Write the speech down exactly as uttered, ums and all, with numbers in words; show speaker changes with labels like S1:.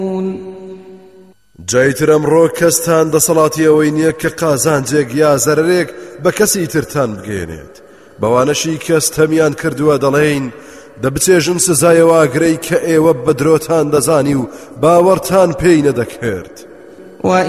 S1: جایتر ئەمڕۆ کەستان دەسەڵاتی ئەوەی نییە کە قازانجێک یا زەرەرێک بە کەسی ترتان بگەێنێت بەوانەشی کەس تەمیان کردووە دەڵێین دەبچێژن سزایەوە ئاگرەی کە ئێوە بە درۆتان دەزانی و باوەڕتان پێی نەدەکرد.